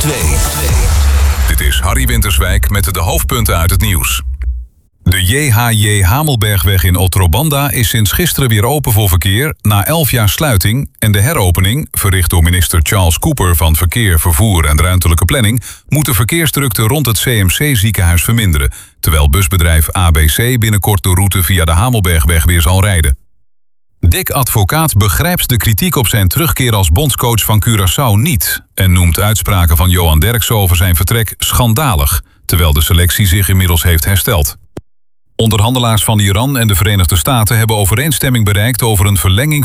2. Dit is Harry Winterswijk met de hoofdpunten uit het nieuws. De JHJ Hamelbergweg in Otrobanda is sinds gisteren weer open voor verkeer na 11 jaar sluiting en de heropening, verricht door minister Charles Cooper van Verkeer, Vervoer en Ruimtelijke Planning, moet de verkeersdrukte rond het CMC-ziekenhuis verminderen, terwijl busbedrijf ABC binnenkort de route via de Hamelbergweg weer zal rijden. Dick Advocaat begrijpt de kritiek op zijn terugkeer als bondscoach van Curaçao niet en noemt uitspraken van Johan Derksen over zijn vertrek schandalig, terwijl de selectie zich inmiddels heeft hersteld. Onderhandelaars van Iran en de Verenigde Staten hebben overeenstemming bereikt over een verlenging